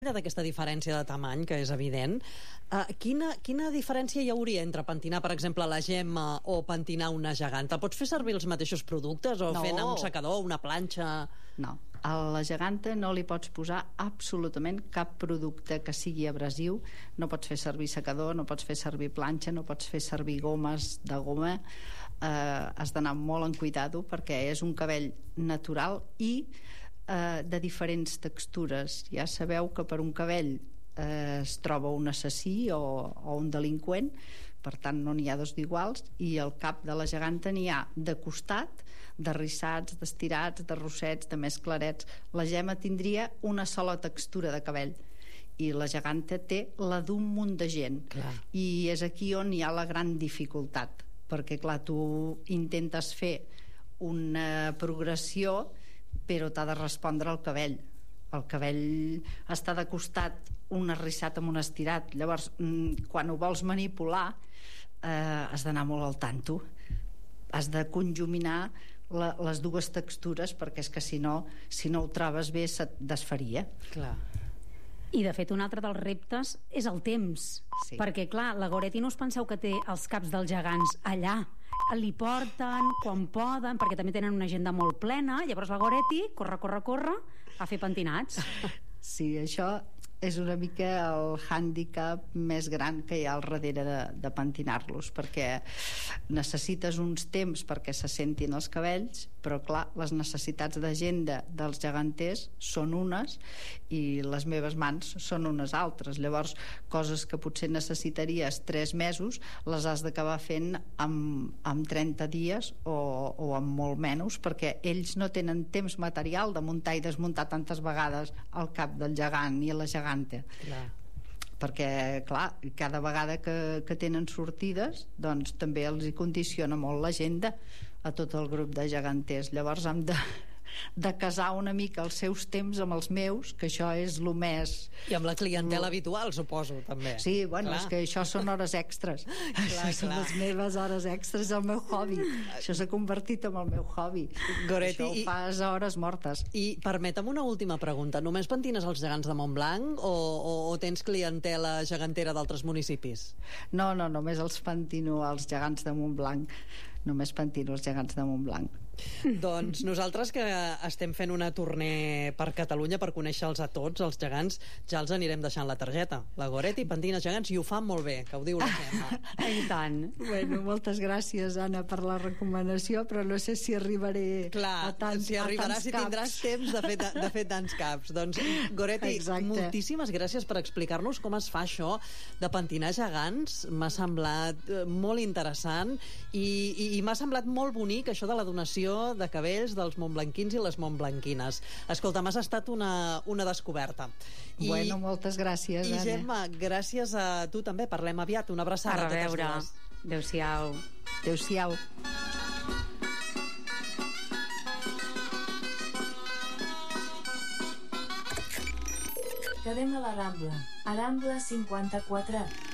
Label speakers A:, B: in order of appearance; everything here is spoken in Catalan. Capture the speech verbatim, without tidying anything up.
A: D'aquesta diferència de tamany, que és evident, uh, quina, quina diferència hi hauria entre pentinar, per exemple, la gemma o pentinar una geganta? Pots fer servir els mateixos productes o
B: No.
A: fent un secador, una planxa?
B: No, a la geganta no li pots posar absolutament cap producte que sigui abrasiu. No pots fer servir secador, no pots fer servir planxa, no pots fer servir gomes de goma. Eh, has d'anar molt en cuidado perquè és un cabell natural i eh, de diferents textures. Ja sabeu que per un cabell eh, es troba un assassí o, o un delinqüent, per tant no n'hi ha dos d'iguals, i al cap de la geganta n'hi ha de costat, de rissats, d'estirats, de rossets, de més clarets. La gemma tindria una sola textura de cabell i la geganta té la d'un munt de gent.
A: Clar.
B: I és aquí on hi ha la gran dificultat, perquè clar, tu intentes fer una progressió però t'ha de respondre el cabell. El cabell està de costat un arrissat amb un estirat. Llavors, quan ho vols manipular, eh, has d'anar molt al tanto. Has de conjuminar la, les dues textures, perquè és que si no, si no ho trobes bé, se't desfaria.
A: Clar.
C: I de fet un altre dels reptes és el temps,
B: Sí.
C: perquè clar, la Goretti no us penseu que té els caps dels gegants allà, li porten quan poden, perquè també tenen una agenda molt plena. Llavors la Goretti corre, corre, corre a fer pentinats.
B: Sí, això és una mica el hàndicap més gran que hi ha al darrere de, de pentinar-los, perquè necessites uns temps perquè se sentin els cabells, però clar, les necessitats d'agenda dels geganters són unes i les meves mans són unes altres. Llavors, coses que potser necessitaries tres mesos les has d'acabar fent amb, amb trenta dies o, o amb molt menys, perquè ells no tenen temps material de muntar i desmuntar tantes vegades el cap del gegant i la geganta.
A: Clar.
B: Perquè, clar, cada vegada que, que tenen sortides, doncs també els hi condiciona molt l'agenda a tot el grup de geganters. Llavors hem de, de casar una mica els seus temps amb els meus, que això és el més...
A: I amb la clientela habitual, suposo, també.
B: Sí, bueno,
A: Clar.
B: és que això són hores extres.
A: Clar,
B: Això són
A: clar.
B: les meves hores extres, el meu hobby. Això s'ha convertit en el meu hobby.
A: Goretti,
B: Això ho
A: i-
B: fas a hores mortes.
A: I permetem una última pregunta. Només pentines els gegants de Montblanc o, o, o tens clientela gegantera d'altres municipis?
B: No, no, només els pentino als gegants de Montblanc. Només pentino els gegants de Montblanc.
A: Doncs nosaltres que estem fent una tournée per Catalunya per conèixer-los a tots, els gegants, ja els anirem deixant la targeta. La Goretti pentina gegants i ho fan molt bé, que ho diu la Gemma.
C: I tant.
B: Bueno, moltes gràcies, Anna, per la recomanació, però no sé si arribaré
A: Clar,
B: a, tant,
A: si
B: a
A: arribaràs,
B: tants
A: si
B: caps.
A: tindràs temps de fer, de fer tants caps. Doncs, Goretti,
B: Exacte.
A: moltíssimes gràcies per explicar-nos com es fa això de pentinar gegants. M'ha semblat eh, molt interessant i, i, i m'ha semblat molt bonic això de la donació de cabells dels montblanquins i les montblanquines. Escolta, m'has estat una, una descoberta. I,
B: Bueno, moltes gràcies,
A: I
B: Anna.
A: Gemma, gràcies a tu també. Parlem aviat. Una
C: A
A: abraçada a totes
C: reveure.
A: dues.
C: Adéu-siau.
B: Adéu-siau.
D: Quedem a la Rambla, a Rambla cinquanta-quatre.